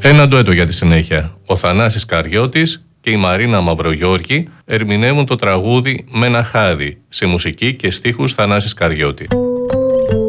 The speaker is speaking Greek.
Ένα ντουέτο για τη συνέχεια. Ο Θανάσης Καριώτης και η Μαρίνα Μαυρογιώργη ερμηνεύουν το τραγούδι «Με ένα χάδι» σε μουσική και στίχους Θανάσης Καριώτη.